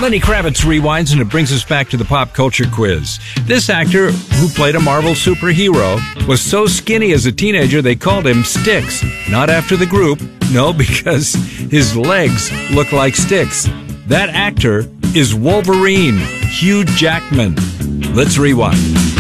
Lenny Kravitz rewinds, and it brings us back to the pop culture quiz. This actor, who played a Marvel superhero, was so skinny as a teenager they called him Sticks. Not after the group, no, because his legs look like sticks. That actor is Wolverine, Hugh Jackman. Let's rewind.